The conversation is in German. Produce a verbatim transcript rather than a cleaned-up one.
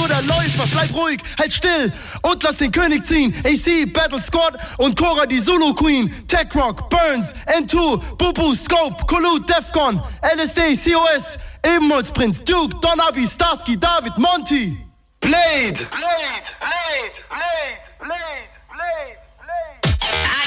nur der Läufer. Bleib ruhig, halt still und lass den König ziehen. A C, Battle Squad und Cora, die Zulu Queen. Tech Rock, Burns, N zwei, Bubu, Scope, Kulu, Defcon, L S D, C O S, Ebenholzprinz, Duke, Don Abi, Starsky, David, Monty. Blade! Blade! Blade! Blade!